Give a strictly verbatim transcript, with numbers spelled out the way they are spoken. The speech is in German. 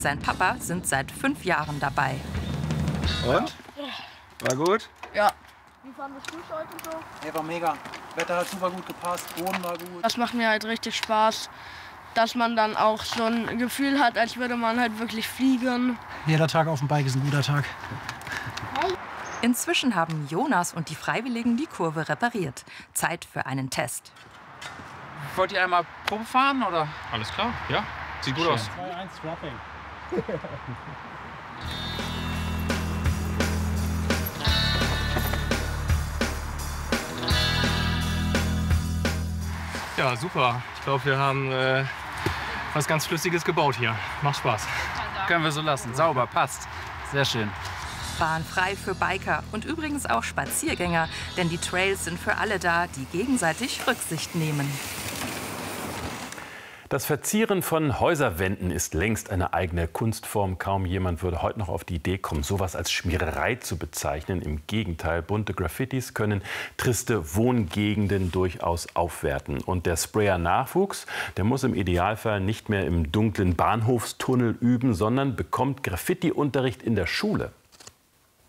Sein Papa sind seit fünf Jahren dabei. Und? War gut? Ja. Wie fandest du es heute so? Hey, war mega. Wetter hat super gut gepasst, Boden war gut. Das macht mir halt richtig Spaß, dass man dann auch so ein Gefühl hat, als würde man halt wirklich fliegen. Jeder Tag auf dem Bike ist ein guter Tag. Inzwischen haben Jonas und die Freiwilligen die Kurve repariert. Zeit für einen Test. Wollt ihr einmal Probe fahren, oder? Alles klar, ja. Sieht gut aus. zwei eins Dropping. Ja, super. Ich glaube, wir haben äh, was ganz Flüssiges gebaut hier. Macht Spaß. Können wir so lassen. Sauber, passt. Sehr schön. Bahnfrei für Biker und übrigens auch Spaziergänger, denn die Trails sind für alle da, die gegenseitig Rücksicht nehmen. Das Verzieren von Häuserwänden ist längst eine eigene Kunstform. Kaum jemand würde heute noch auf die Idee kommen, sowas als Schmiererei zu bezeichnen. Im Gegenteil, bunte Graffitis können triste Wohngegenden durchaus aufwerten. Und der Sprayer-Nachwuchs, der muss im Idealfall nicht mehr im dunklen Bahnhofstunnel üben, sondern bekommt Graffiti-Unterricht in der Schule.